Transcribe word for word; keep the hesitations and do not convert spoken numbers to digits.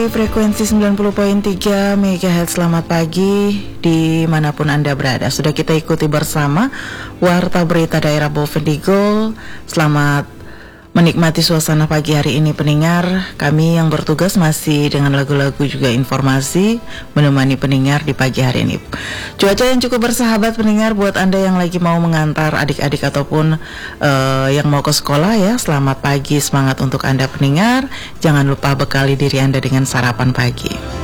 di frekuensi sembilan puluh koma tiga megahertz. Selamat pagi dimanapun Anda berada. Sudah kita ikuti bersama Warta Berita Daerah Bovendigul. Selamat menikmati suasana pagi hari ini pendengar. Kami yang bertugas masih dengan lagu-lagu juga informasi menemani pendengar di pagi hari ini. Cuaca yang cukup bersahabat pendengar buat Anda yang lagi mau mengantar adik-adik ataupun uh, yang mau ke sekolah ya. Selamat pagi, semangat untuk Anda pendengar. Jangan lupa bekali diri Anda dengan sarapan pagi.